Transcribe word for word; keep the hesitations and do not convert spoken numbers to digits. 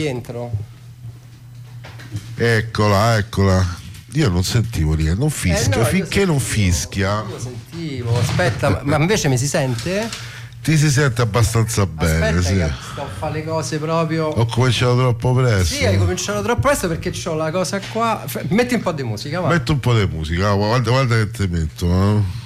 Rientro. Eccola, eccola. Io non sentivo niente, non fischia, Eh no, finché non sentivo, fischia. Io sentivo, aspetta, ma invece mi si sente? Ti si sente abbastanza bene, Aspetta sì. che sto a fare le cose proprio. Ho cominciato troppo presto. Sì, hai cominciato troppo presto perché c'ho la cosa qua. Metti un po' di musica, va. Metto un po' di musica, guarda, guarda che ti metto, eh.